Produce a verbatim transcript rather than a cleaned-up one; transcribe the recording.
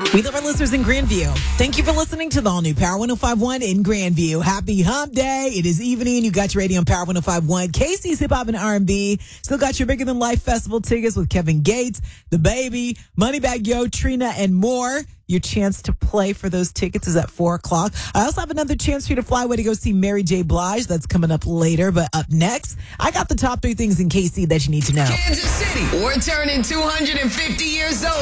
We love our listeners in Grandview. Thank you for listening to the all-new Power one oh five point one in Grandview. Happy Hump Day. It is evening. You got your radio on Power one oh five point one. Casey's Hip Hop and R and B. Still got your Bigger Than Life Festival tickets with Kevin Gates, The Baby, Moneybag Yo, Trina, and more. Your chance to play for those tickets is at four o'clock. I also have another chance for you to fly away to go see Mary J. Blige. That's coming up later. But up next, I got the top three things in K C that you need to know. Kansas City, we're turning two hundred fifty years old.